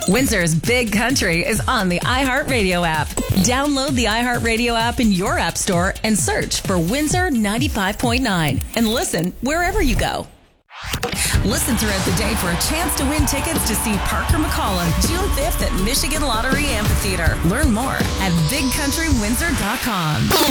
Windsor's Big Country is on the iHeartRadio app. Download the iHeartRadio app in your app store and search for Windsor 95.9 and listen wherever you go. Listen throughout the day for a chance to win tickets to see Parker McCollum June 5th at Michigan Lottery Amphitheater. Learn more at bigcountrywindsor.com.